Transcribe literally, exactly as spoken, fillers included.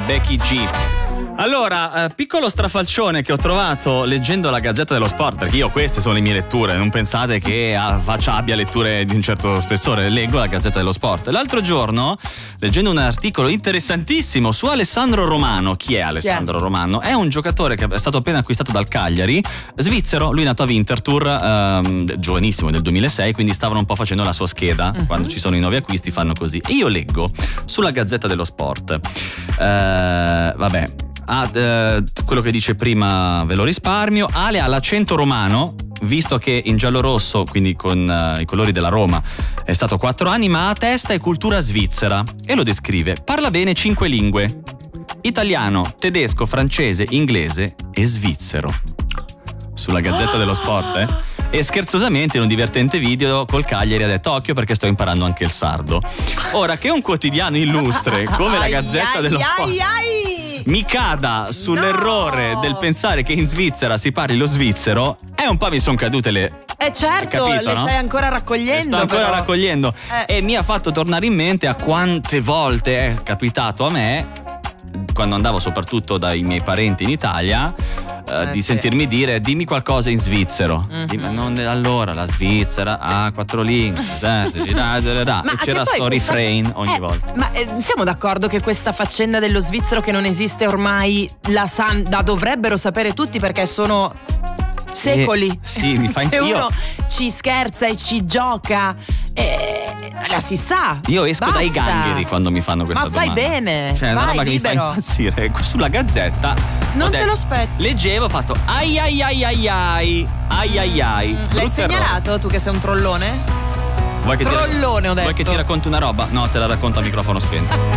Becky G. Allora, eh, piccolo strafalcione che ho trovato leggendo la Gazzetta dello Sport, perché io queste sono le mie letture, non pensate che ah, faccia abbia letture di un certo spessore, leggo la Gazzetta dello Sport. L'altro giorno, leggendo un articolo interessantissimo su Alessandro Romano. Chi è Alessandro yeah. Romano? È un giocatore che è stato appena acquistato dal Cagliari, svizzero, lui è nato a Winterthur, ehm, giovanissimo, del duemilasei, quindi stavano un po' facendo la sua scheda, uh-huh. quando ci sono i nuovi acquisti fanno così. E io leggo sulla Gazzetta dello Sport, eh, vabbè, Ah, eh, quello che dice prima ve lo risparmio. Ale ha l'accento romano, visto che in giallo-rosso, quindi con uh, i colori della Roma, è stato quattro anni, ma ha testa e cultura svizzera. E lo descrive: parla bene cinque lingue: italiano, tedesco, francese, inglese e svizzero. Sulla Gazzetta dello Sport, eh? E scherzosamente in un divertente video col Cagliari ha detto: occhio perché sto imparando anche il sardo. Ora che un quotidiano illustre come la Gazzetta dello Sport mi cada sull'errore no. del pensare che in Svizzera si parli lo svizzero, è un po' mi sono cadute le... Eh certo, capito, le stai no? ancora raccogliendo. Le sto ancora però. raccogliendo eh. E mi ha fatto tornare in mente a quante volte è capitato a me, quando andavo soprattutto dai miei parenti in Italia, eh, eh, di sì. sentirmi dire: dimmi qualcosa in svizzero. Mm-hmm. Dimmi, non, allora la Svizzera ha quattro lingue e c'era sto questa... refrain ogni eh, volta. Ma eh, siamo d'accordo che questa faccenda dello svizzero che non esiste ormai la, san- la dovrebbero sapere tutti, perché sono secoli eh, sì, mi fa in... che uno io... ci scherza e ci gioca e la si sa. Io esco basta. dai gangheri quando mi fanno questa ma domanda. Ma fai bene, cioè, è una vai, roba libero. che mi fa impazzire. Sulla Gazzetta non detto, te lo aspetti. Leggevo, ho fatto ai ai ai ai ai ai ai ai. Mm, l'hai segnalato errore. Tu che sei un trollone? Vuoi che Trollone ti, ho detto. Vuoi che ti racconti una roba? No, te la racconto a microfono spento.